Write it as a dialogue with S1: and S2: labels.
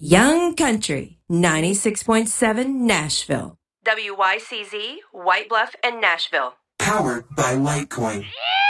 S1: Young Country 96.7 Nashville. WYCZ, White Bluff, and Nashville.
S2: Powered by Litecoin.